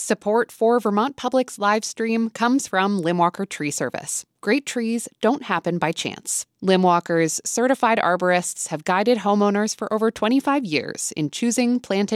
Support for Vermont Public's live stream comes from Limwalker Tree Service. Great trees don't happen by chance. Limwalker's certified arborists have guided homeowners for over 25 years in choosing planted